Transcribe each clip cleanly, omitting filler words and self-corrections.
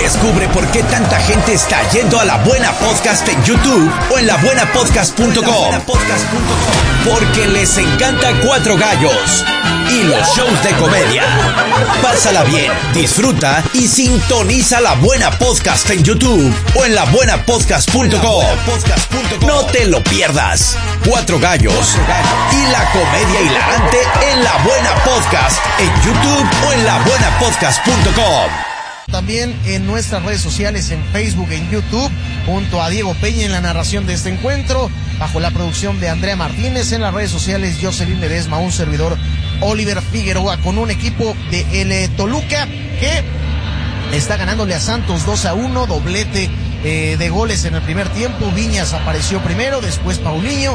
Descubre por qué tanta gente está yendo a La Buena Podcast en YouTube o en labuenapodcast.com. Porque les encanta Cuatro Gallos y los shows de comedia. Pásala bien, disfruta y sintoniza La Buena Podcast en YouTube o en labuenapodcast.com. No te lo pierdas. Cuatro Gallos y la comedia hilarante en La Buena Podcast en YouTube o en labuenapodcast.com. También en nuestras redes sociales, en Facebook, en YouTube, junto a Diego Peña en la narración de este encuentro, bajo la producción de Andrea Martínez, en las redes sociales Jocelyn Ledesma, un servidor Oliver Figueroa, con un equipo de el Toluca que está ganándole a Santos 2-1, doblete de goles en el primer tiempo. Viñas apareció primero, después Paulinho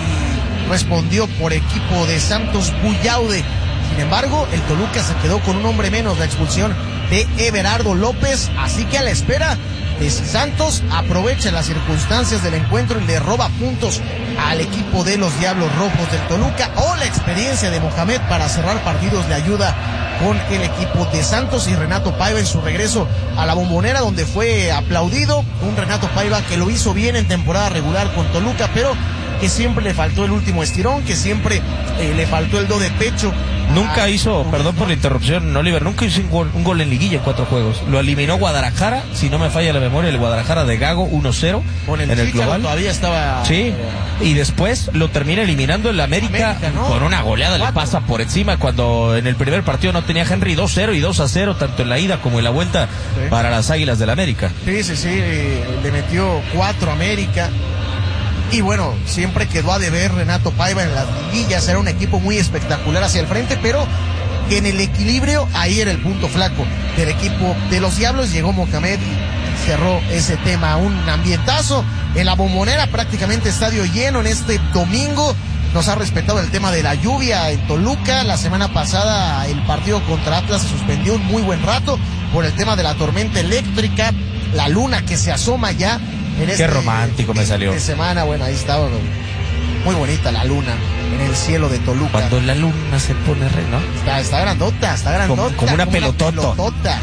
y respondió por equipo de Santos Bullaude. Sin embargo, el Toluca se quedó con un hombre menos, la expulsión de Everardo López, así que a la espera de si Santos aprovecha las circunstancias del encuentro y le roba puntos al equipo de los Diablos Rojos del Toluca, o la experiencia de Mohamed para cerrar partidos le ayuda con el equipo de Santos, y Renato Paiva en su regreso a la Bombonera, donde fue aplaudido. Un Renato Paiva que lo hizo bien en temporada regular con Toluca, pero que siempre le faltó el último estirón, que siempre le faltó el do de pecho. Nunca hizo, perdón por la interrupción, Oliver, nunca hizo un gol en liguilla en 4 juegos. Lo eliminó Guadalajara, si no me falla la memoria, el Guadalajara de Gago 1-0 en el global. Todavía estaba... Sí, y después lo termina eliminando el América, ¿no? Con una goleada 4. Le pasa por encima cuando en el primer partido no tenía Henry, 2-0 y 2-0, tanto en la ida como en la vuelta, sí, para las Águilas del América. Sí, le metió 4 a América. Y bueno, siempre quedó a deber Renato Paiva en las liguillas. Era un equipo muy espectacular hacia el frente, pero en el equilibrio, ahí era el punto flaco del equipo de los Diablos. Llegó Mohamed y cerró ese tema. Un ambientazo en la Bombonera, prácticamente estadio lleno en este domingo. Nos ha respetado el tema de la lluvia en Toluca. La semana pasada el partido contra Atlas se suspendió un muy buen rato por el tema de la tormenta eléctrica. La luna que se asoma ya. Qué romántico me salió. De semana, bueno, ahí estaba muy bonita la luna en el cielo de Toluca. Cuando la luna se pone re, ¿no? Está grandota. Como una pelotota.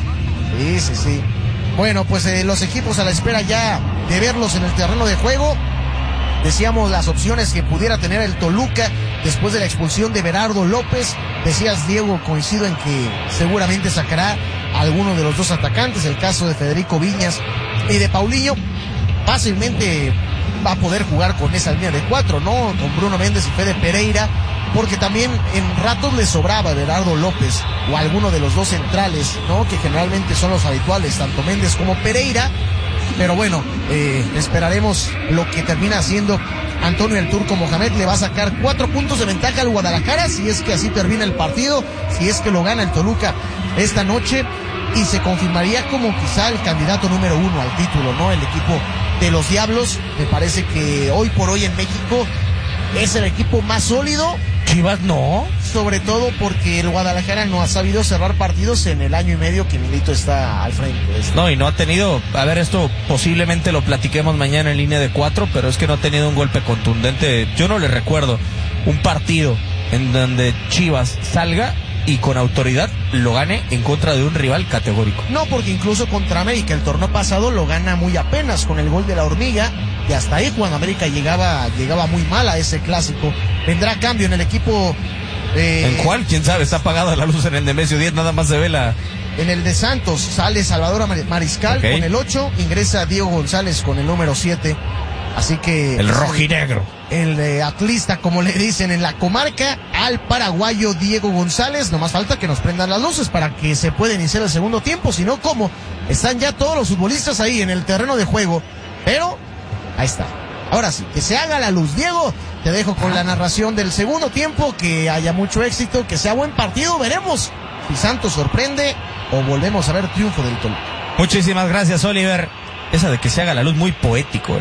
Sí. Bueno, pues los equipos a la espera ya de verlos en el terreno de juego. Decíamos las opciones que pudiera tener el Toluca después de la expulsión de Everardo López. Decías, Diego, coincido en que seguramente sacará a alguno de los dos atacantes, el caso de Federico Viñas y de Paulinho. Fácilmente va a poder jugar con esa línea de 4, ¿no? Con Bruno Méndez y Fede Pereira, porque también en ratos le sobraba Everardo López o alguno de los dos centrales, ¿no? Que generalmente son los habituales, tanto Méndez como Pereira. Pero bueno, esperaremos lo que termina haciendo Antonio el Turco Mohamed. Le va a sacar 4 puntos de ventaja al Guadalajara, si es que así termina el partido, si es que lo gana el Toluca esta noche, y se confirmaría como quizá el candidato número 1 al título, ¿no? El equipo de los Diablos, me parece que hoy por hoy en México es el equipo más sólido. Chivas no. Sobre todo porque el Guadalajara no ha sabido cerrar partidos en el año y medio que Milito está al frente. No, y no ha tenido, a ver, esto posiblemente lo platiquemos mañana en línea de 4, pero es que no ha tenido un golpe contundente. Yo no le recuerdo un partido en donde Chivas salga y con autoridad lo gane en contra de un rival categórico. No, porque incluso contra América el torneo pasado lo gana muy apenas con el gol de la Hormiga, y hasta ahí cuando América llegaba muy mal a ese clásico. Vendrá cambio en el equipo. ¿En cuál? ¿Quién sabe? Está apagada la luz en el Nemesio 10, nada más se ve la... En el de Santos sale Salvador Mariscal, okay, con el 8, ingresa Diego González con el número 7. Así que... El rojinegro. El atlista, como le dicen en la comarca, al paraguayo Diego González. Nomás falta que nos prendan las luces para que se pueda iniciar el segundo tiempo. Si no, ¿cómo? Están ya todos los futbolistas ahí en el terreno de juego. Pero, ahí está. Ahora sí, que se haga la luz. Diego, te dejo con la narración del segundo tiempo. Que haya mucho éxito, que sea buen partido. Veremos si Santos sorprende o volvemos a ver triunfo del Toluca. Muchísimas gracias, Oliver. Esa de que se haga la luz, muy poético,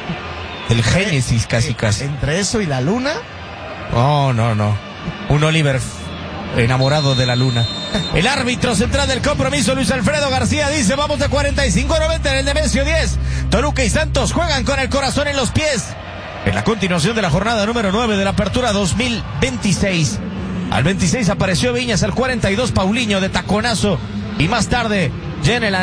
El Génesis casi. Entre eso y la luna. No. Un Oliver enamorado de la luna. El árbitro central del compromiso, Luis Alfredo García, dice: vamos de 45-90 en el Nemesio 10. Toluca y Santos juegan con el corazón en los pies en la continuación de la jornada número 9 de la Apertura 2026. Al 26 apareció Viñas, al 42 Paulinho de taconazo, y más tarde Jenel